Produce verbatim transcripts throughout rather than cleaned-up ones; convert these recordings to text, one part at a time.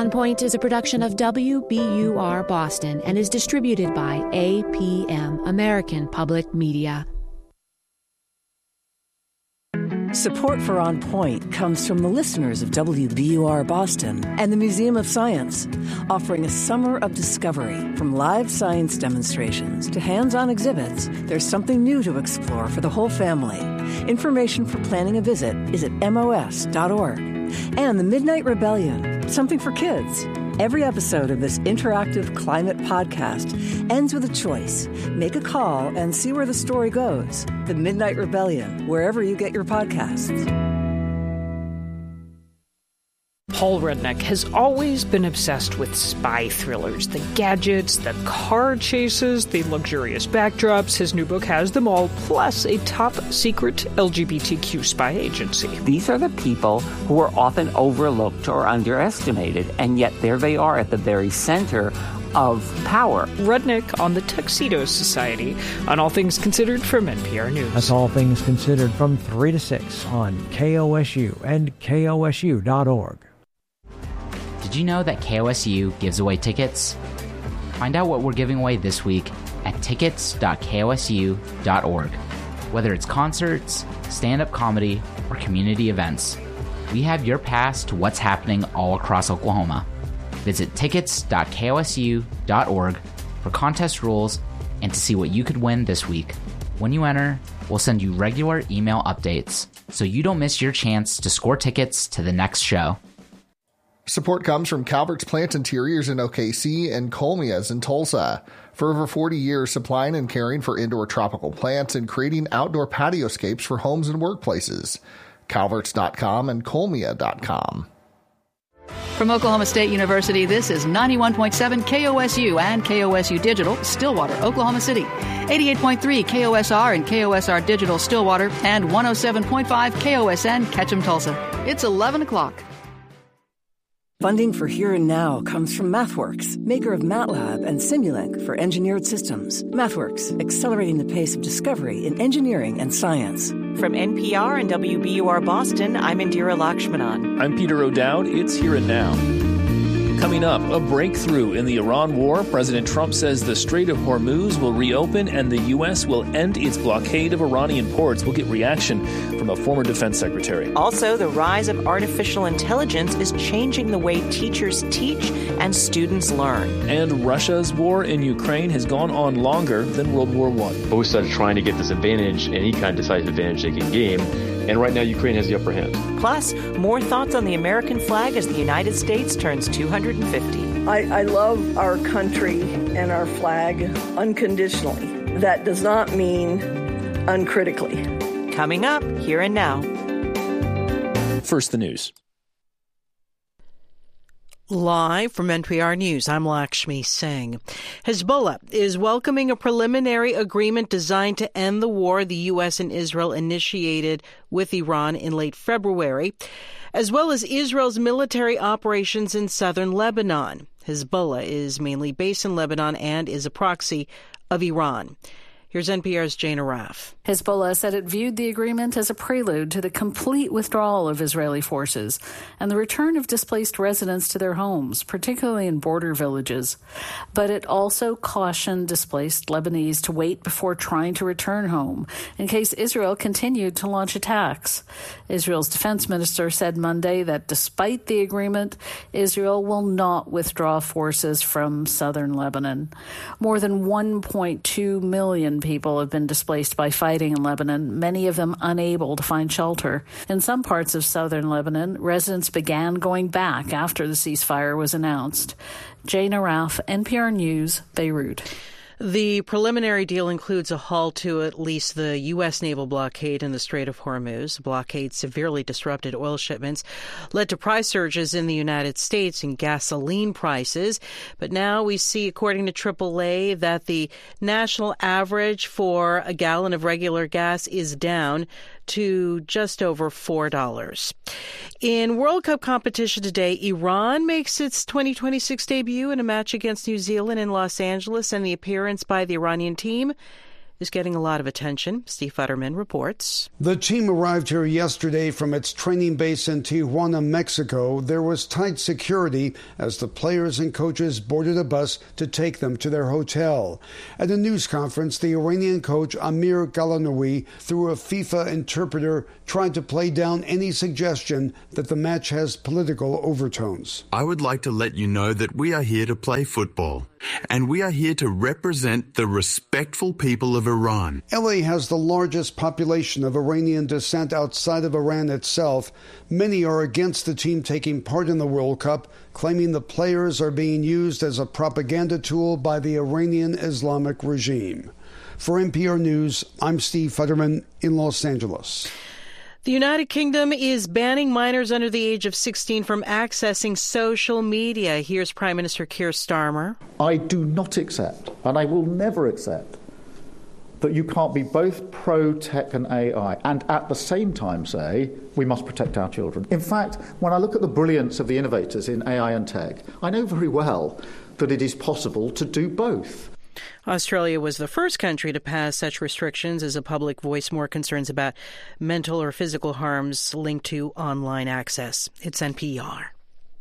On Point is a production of W B U R Boston and is distributed by A P M, American Public Media. Support for On Point comes from the listeners of W B U R Boston and the Museum of Science, offering a summer of discovery. From live science demonstrations to hands-on exhibits, there's something new to explore for the whole family. Information for planning a visit is at M O S dot org. And The Midnight Rebellion, something for kids. Every episode of this interactive climate podcast ends with a choice. Make a call and see where the story goes. The Midnight Rebellion, wherever you get your podcasts. Paul Rudnick has always been obsessed with spy thrillers, the gadgets, the car chases, the luxurious backdrops. His new book has them all, plus a top-secret L G B T Q spy agency. These are the people who are often overlooked or underestimated, and yet there they are at the very center of power. Rudnick on the Tuxedo Society, on All Things Considered from N P R News. That's All Things Considered from three to six on K O S U and K O S U dot org. Did you know that K O S U gives away tickets? Find out what we're giving away this week at tickets dot K O S U dot org. Whether it's concerts, stand-up comedy, or community events, we have your pass to what's happening all across Oklahoma. Visit tickets dot K O S U dot org for contest rules and to see what you could win this week. When you enter, we'll send you regular email updates so you don't miss your chance to score tickets to the next show. Support comes from Calvert's Plant Interiors in O K C and Colmia's in Tulsa. For over forty years, supplying and caring for indoor tropical plants and creating outdoor patioscapes for homes and workplaces. Calverts dot com and Colmia dot com. From Oklahoma State University, this is ninety-one point seven K O S U and K O S U Digital, Stillwater, Oklahoma City. eighty-eight point three K O S R and K O S R Digital, Stillwater, and one oh seven point five K O S N, Ketchum, Tulsa. It's eleven o'clock. Funding for Here and Now comes from MathWorks, maker of MATLAB and Simulink for engineered systems. MathWorks, accelerating the pace of discovery in engineering and science. From N P R and W B U R Boston, I'm Indira Lakshmanan. I'm Peter O'Dowd. It's Here and Now. Coming up, a breakthrough in the Iran war. President Trump says the Strait of Hormuz will reopen and the U S will end its blockade of Iranian ports. We'll get reaction from a former defense secretary. Also, the rise of artificial intelligence is changing the way teachers teach and students learn. And Russia's war in Ukraine has gone on longer than World War One. Both sides are trying to get this advantage, any kind of decisive advantage they can gain. And right now, Ukraine has the upper hand. Plus, more thoughts on the American flag as the United States turns two hundred fifty. I, I love our country and our flag unconditionally. That does not mean uncritically. Coming up, Here and Now. First, the news. Live from N P R News, I'm Lakshmi Singh. Hezbollah is welcoming a preliminary agreement designed to end the war the U S and Israel initiated with Iran in late February, as well as Israel's military operations in southern Lebanon. Hezbollah is mainly based in Lebanon and is a proxy of Iran. Here's N P R's Jane Araf. Hezbollah said it viewed the agreement as a prelude to the complete withdrawal of Israeli forces and the return of displaced residents to their homes, particularly in border villages. But it also cautioned displaced Lebanese to wait before trying to return home in case Israel continued to launch attacks. Israel's defense minister said Monday that despite the agreement, Israel will not withdraw forces from southern Lebanon. More than one point two million people have been displaced by fighting in Lebanon, many of them unable to find shelter. In some parts of southern Lebanon, residents began going back after the ceasefire was announced. Jane Araf, N P R News, Beirut. The preliminary deal includes a halt to at least the U S naval blockade in the Strait of Hormuz. The blockade severely disrupted oil shipments, led to price surges in the United States in gasoline prices. But now we see, according to triple A, that the national average for a gallon of regular gas is down to just over four dollars. In World Cup competition today, Iran makes its twenty twenty-six debut in a match against New Zealand in Los Angeles, and the appearance by the Iranian team is getting a lot of attention. Steve Futterman reports. The team arrived here yesterday from its training base in Tijuana, Mexico. There was tight security as the players and coaches boarded a bus to take them to their hotel. At a news conference, the Iranian coach Amir Galanoui, through a FIFA interpreter, tried to play down any suggestion that the match has political overtones. I would like to let you know that we are here to play football, and we are here to represent the respectful people of Iran. L A has the largest population of Iranian descent outside of Iran itself. Many are against the team taking part in the World Cup, claiming the players are being used as a propaganda tool by the Iranian Islamic regime. For N P R News, I'm Steve Futterman in Los Angeles. The United Kingdom is banning minors under the age of sixteen from accessing social media. Here's Prime Minister Keir Starmer. I do not accept, and I will never accept, that you can't be both pro-tech and A I and at the same time say we must protect our children. In fact, when I look at the brilliance of the innovators in A I and tech, I know very well that it is possible to do both. Australia was the first country to pass such restrictions as a public voiced more concerns about mental or physical harms linked to online access. It's N P R.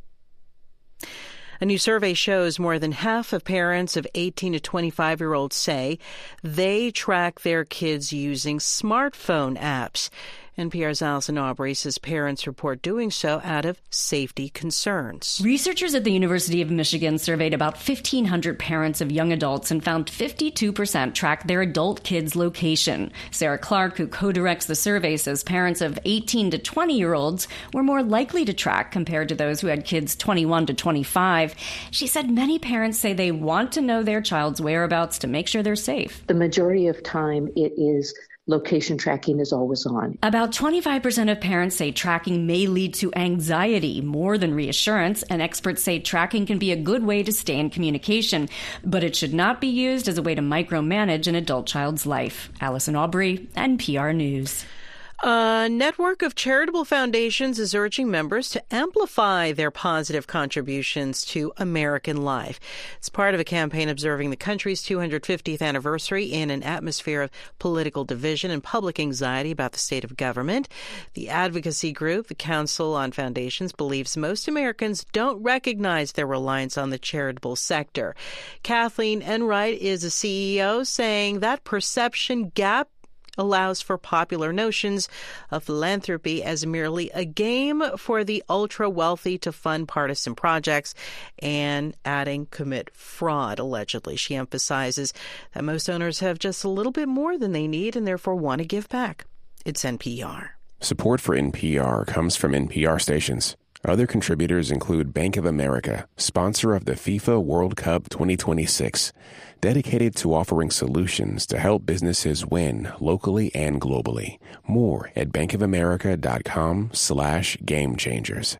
A new survey shows more than half of parents of eighteen to twenty-five-year-olds say they track their kids using smartphone apps. N P R's Allison Aubrey says parents report doing so out of safety concerns. Researchers at the University of Michigan surveyed about fifteen hundred parents of young adults and found fifty-two percent tracked their adult kids' location. Sarah Clark, who co-directs the survey, says parents of eighteen to twenty-year-olds were more likely to track compared to those who had kids twenty-one to twenty-five. She said many parents say they want to know their child's whereabouts to make sure they're safe. The majority of time it is location tracking is always on. About twenty-five percent of parents say tracking may lead to anxiety more than reassurance, and experts say tracking can be a good way to stay in communication, but it should not be used as a way to micromanage an adult child's life. Allison Aubrey, N P R News. A network of charitable foundations is urging members to amplify their positive contributions to American life. It's part of a campaign observing the country's two hundred fiftieth anniversary in an atmosphere of political division and public anxiety about the state of government. The advocacy group, the Council on Foundations, believes most Americans don't recognize their reliance on the charitable sector. Kathleen Enright is a C E O, saying that perception gap allows for popular notions of philanthropy as merely a game for the ultra-wealthy to fund partisan projects, and adding commit fraud, allegedly. She emphasizes that most owners have just a little bit more than they need and therefore want to give back. It's N P R. Support for N P R comes from N P R stations. Other contributors include Bank of America, sponsor of the FIFA World Cup twenty twenty-six, dedicated to offering solutions to help businesses win locally and globally. More at bankofamerica.com slash game changers.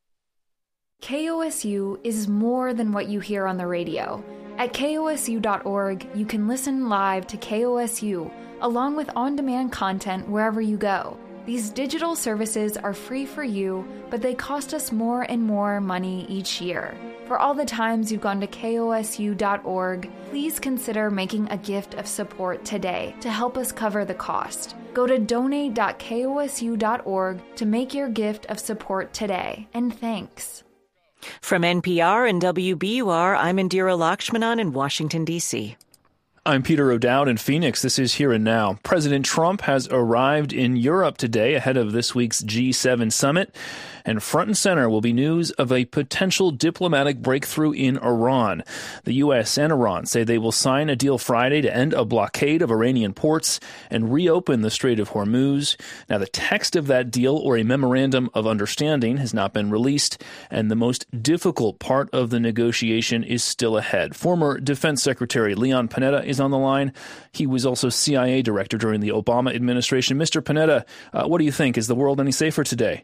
K O S U is more than what you hear on the radio. At K O S U dot org, you can listen live to K O S U, along with on-demand content wherever you go. These digital services are free for you, but they cost us more and more money each year. For all the times you've gone to K O S U dot org, please consider making a gift of support today to help us cover the cost. Go to donate dot K O S U dot org to make your gift of support today, and thanks. From N P R and W B U R, I'm Indira Lakshmanan in Washington, D C I'm Peter O'Dowd in Phoenix. This is Here and Now. President Trump has arrived in Europe today ahead of this week's G seven summit. And front and center will be news of a potential diplomatic breakthrough in Iran. The U S and Iran say they will sign a deal Friday to end a blockade of Iranian ports and reopen the Strait of Hormuz. Now, the text of that deal, or a memorandum of understanding, has not been released, and the most difficult part of the negotiation is still ahead. Former Defense Secretary Leon Panetta is on the line. He was also C I A director during the Obama administration. Mister Panetta, uh, what do you think? Is the world any safer today?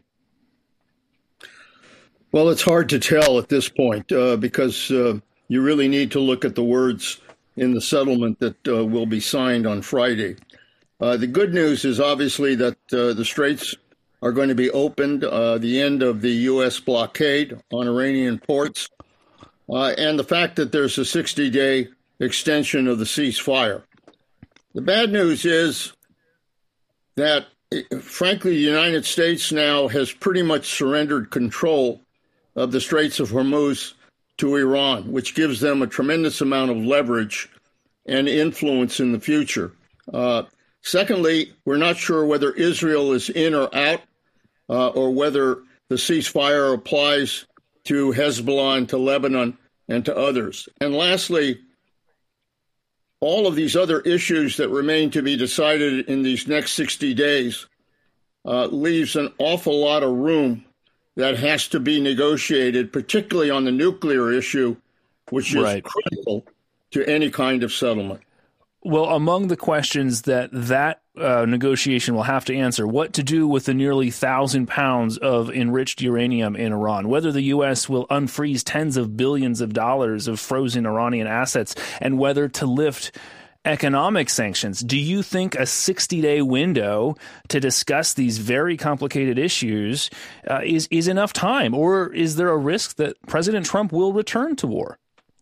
Well, it's hard to tell at this point uh, because uh, you really need to look at the words in the settlement that uh, will be signed on Friday. Uh, the good news is obviously that uh, the straits are going to be opened, uh, the end of the U S blockade on Iranian ports, uh, and the fact that there's a sixty-day extension of the ceasefire. The bad news is that, frankly, the United States now has pretty much surrendered control of the Straits of Hormuz to Iran, which gives them a tremendous amount of leverage and influence in the future. Uh, secondly, we're not sure whether Israel is in or out, uh, or whether the ceasefire applies to Hezbollah and to Lebanon and to others. And lastly, all of these other issues that remain to be decided in these next sixty days uh, leaves an awful lot of room that has to be negotiated, particularly on the nuclear issue, which is right. critical to any kind of settlement. Well, among the questions that that uh, negotiation will have to answer, what to do with the nearly thousand pounds of enriched uranium in Iran, whether the U S will unfreeze tens of billions of dollars of frozen Iranian assets, and whether to lift economic sanctions. Do you think a sixty-day window to discuss these very complicated issues uh, is, is enough time, or is there a risk that President Trump will return to war?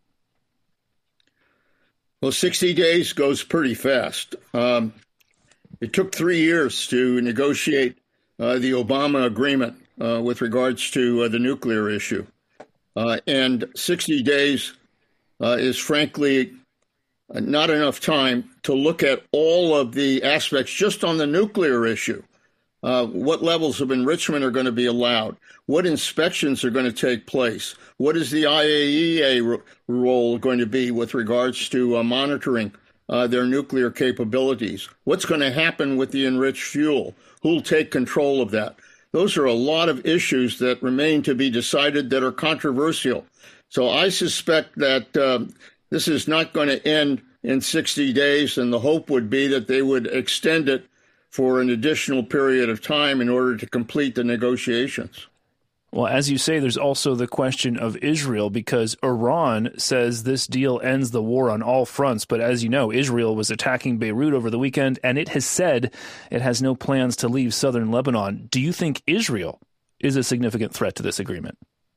Well, sixty days goes pretty fast. Um, it took three years to negotiate uh, the Obama agreement uh, with regards to uh, the nuclear issue. Uh, and sixty days uh, is frankly not enough time to look at all of the aspects just on the nuclear issue. Uh, what levels of enrichment are going to be allowed? What inspections are going to take place? What is the I A E A ro- role going to be with regards to uh, monitoring uh, their nuclear capabilities? What's going to happen with the enriched fuel? Who'll take control of that? Those are a lot of issues that remain to be decided that are controversial. So I suspect that uh, this is not going to end in sixty days, and the hope would be that they would extend it for an additional period of time in order to complete the negotiations. Well, as you say, there's also the question of Israel, because Iran says this deal ends the war on all fronts. But as you know, Israel was attacking Beirut over the weekend, and it has said it has no plans to leave southern Lebanon. Do you think Israel is a significant threat to this agreement?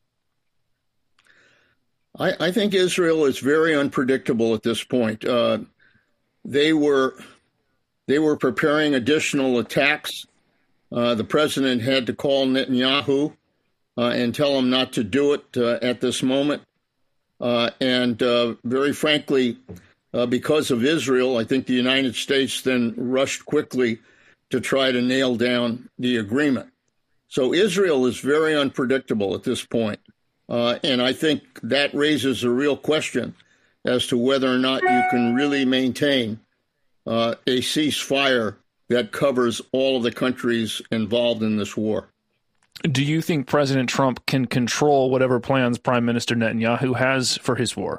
I, I think Israel is very unpredictable at this point. Uh, they were they were preparing additional attacks. Uh, the president had to call Netanyahu uh, and tell him not to do it uh, at this moment. Uh, and uh, very frankly, uh, because of Israel, I think the United States then rushed quickly to try to nail down the agreement. So Israel is very unpredictable at this point. Uh, and I think that raises a real question as to whether or not you can really maintain uh, a ceasefire that covers all of the countries involved in this war. Do you think President Trump can control whatever plans Prime Minister Netanyahu has for his war?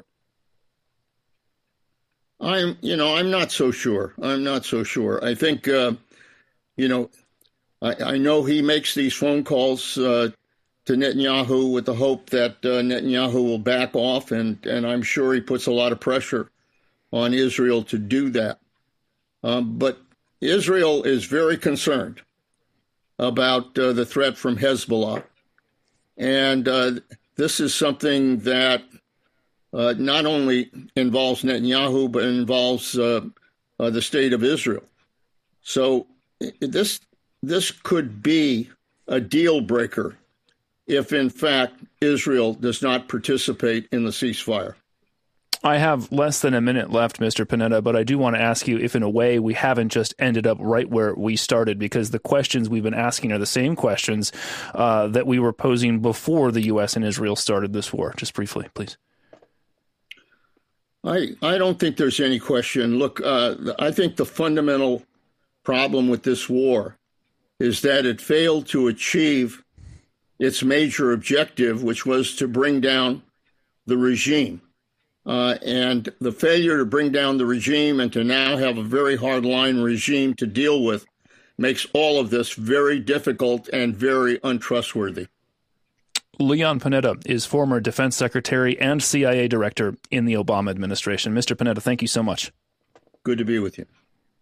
I'm, you know, I'm not so sure. I'm not so sure. I think, uh, you know, I, I know he makes these phone calls uh, to Netanyahu with the hope that uh, Netanyahu will back off, and, and I'm sure he puts a lot of pressure on Israel to do that. Um, but Israel is very concerned about uh, the threat from Hezbollah. And uh, this is something that uh, not only involves Netanyahu, but involves uh, uh, the state of Israel. So this this could be a deal breaker if, in fact, Israel does not participate in the ceasefire. I have less than a minute left, Mister Panetta, but I do want to ask you if, in a way, we haven't just ended up right where we started, because the questions we've been asking are the same questions uh, that we were posing before the U S and Israel started this war. Just briefly, please. I, I don't think there's any question. Look, uh, I think the fundamental problem with this war is that it failed to achieve its major objective, which was to bring down the regime. Uh, and the failure to bring down the regime and to now have a very hardline regime to deal with makes all of this very difficult and very untrustworthy. Leon Panetta is former defense secretary and C I A director in the Obama administration. Mister Panetta, thank you so much. Good to be with you.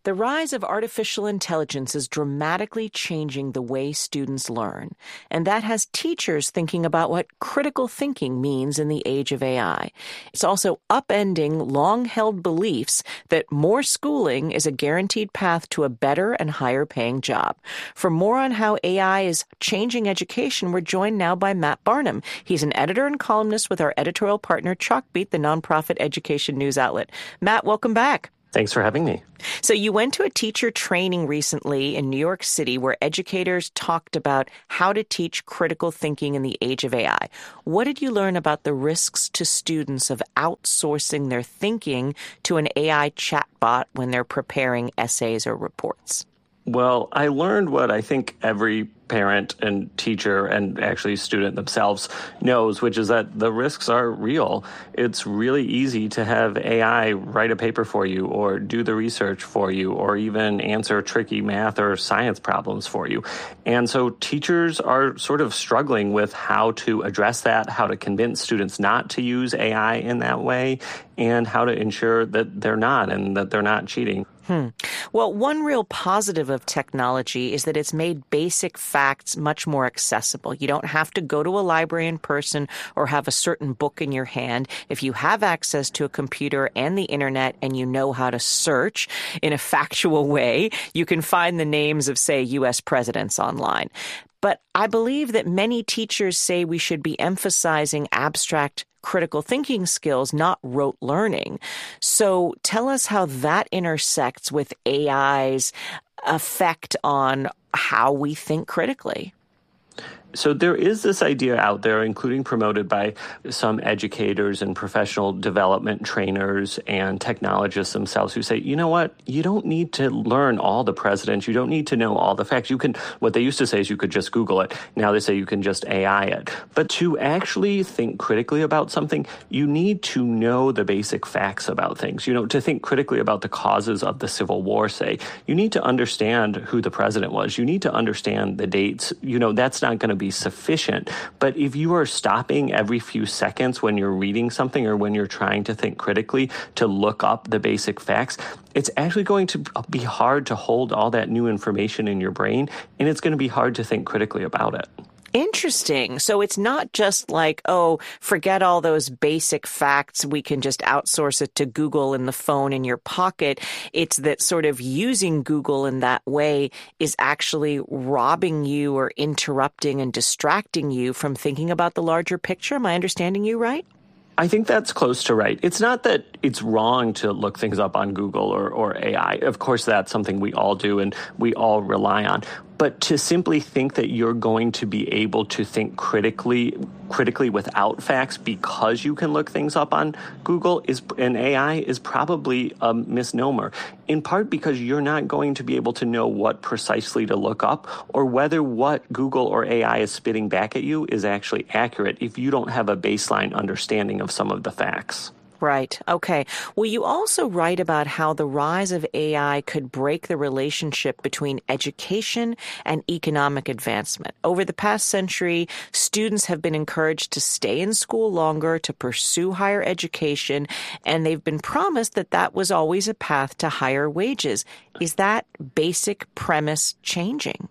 The rise of artificial intelligence is dramatically changing the way students learn, and that has teachers thinking about what critical thinking means in the age of A I. It's also upending long-held beliefs that more schooling is a guaranteed path to a better and higher-paying job. For more on how A I is changing education, we're joined now by Matt Barnum. He's an editor and columnist with our editorial partner, Chalkbeat, the nonprofit education news outlet. Matt, welcome back. Thanks for having me. So you went to a teacher training recently in New York City where educators talked about how to teach critical thinking in the age of A I. What did you learn about the risks to students of outsourcing their thinking to an A I chatbot when they're preparing essays or reports? Well, I learned what I think every parent and teacher and actually student themselves knows, which is that the risks are real. It's really easy to have A I write a paper for you or do the research for you or even answer tricky math or science problems for you. And so teachers are sort of struggling with how to address that, how to convince students not to use A I in that way, and how to ensure that they're not and that they're not cheating. Hmm. Well, one real positive of technology is that it's made basic facts much more accessible. You don't have to go to a library in person or have a certain book in your hand. If you have access to a computer and the internet and you know how to search in a factual way, you can find the names of, say, U S presidents online. But I believe that many teachers say we should be emphasizing abstract critical thinking skills, not rote learning. So tell us how that intersects with A I's effect on how we think critically. So there is this idea out there, including promoted by some educators and professional development trainers and technologists themselves, who say, you know what, you don't need to learn all the presidents. You don't need to know all the facts. You can, what they used to say is you could just Google it. Now they say you can just A I it. But to actually think critically about something, you need to know the basic facts about things. You know, to think critically about the causes of the Civil War, say, you need to understand who the president was. You need to understand the dates. You know, that's not going to be sufficient. But if you are stopping every few seconds when you're reading something or when you're trying to think critically to look up the basic facts, it's actually going to be hard to hold all that new information in your brain, and it's going to be hard to think critically about it. Interesting. So it's not just like, oh, forget all those basic facts. We can just outsource it to Google in the phone in your pocket. It's that sort of using Google in that way is actually robbing you or interrupting and distracting you from thinking about the larger picture. Am I understanding you right? I think that's close to right. It's not that it's wrong to look things up on Google or, or A I. Of course, that's something we all do and we all rely on. But to simply think that you're going to be able to think critically critically without facts because you can look things up on Google is and A I is probably a misnomer, in part because you're not going to be able to know what precisely to look up or whether what Google or A I is spitting back at you is actually accurate if you don't have a baseline understanding of some of the facts. Right. Okay. Well, you also write about how the rise of A I could break the relationship between education and economic advancement. Over the past century, students have been encouraged to stay in school longer, to pursue higher education, and they've been promised that that was always a path to higher wages. Is that basic premise changing?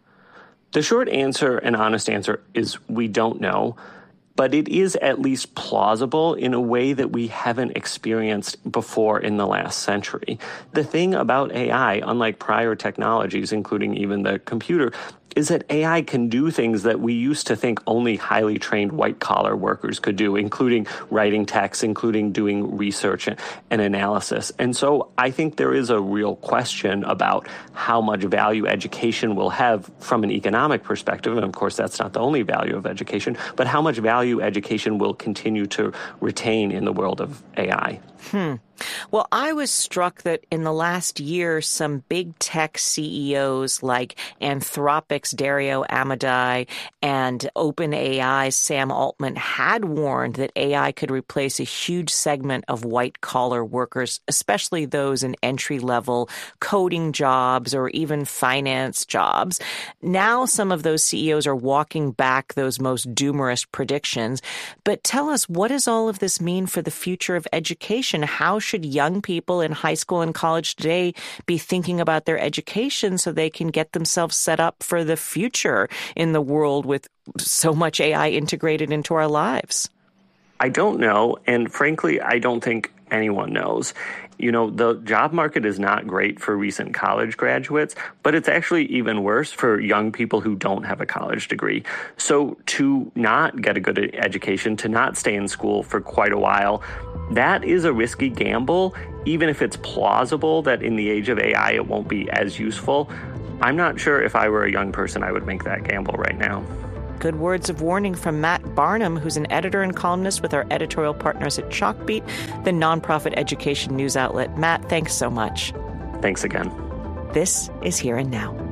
The short answer and honest answer is we don't know. But it is at least plausible in a way that we haven't experienced before in the last century. The thing about A I, unlike prior technologies, including even the computer, is that A I can do things that we used to think only highly trained white-collar workers could do, including writing text, including doing research and analysis. And so I think there is a real question about how much value education will have from an economic perspective. And of course, that's not the only value of education, but how much value education will continue to retain in the world of A I. Hmm. Well, I was struck that in the last year, some big tech C E Os like Anthropic's Dario Amodei and OpenAI's Sam Altman had warned that A I could replace a huge segment of white-collar workers, especially those in entry-level coding jobs or even finance jobs. Now some of those C E Os are walking back those most doomorous predictions. But tell us, what does all of this mean for the future of education? How should young people in high school and college today be thinking about their education so they can get themselves set up for the future in the world with so much A I integrated into our lives? I don't know, and frankly, I don't think anyone knows. You know, the job market is not great for recent college graduates, but it's actually even worse for young people who don't have a college degree. So to not get a good education, to not stay in school for quite a while, that is a risky gamble, even if it's plausible that in the age of A I it won't be as useful. I'm not sure if I were a young person I would make that gamble right now. Good words of warning from Matt Barnum, who's an editor and columnist with our editorial partners at Chalkbeat, the nonprofit education news outlet. Matt, thanks so much. Thanks again. This is Here and Now.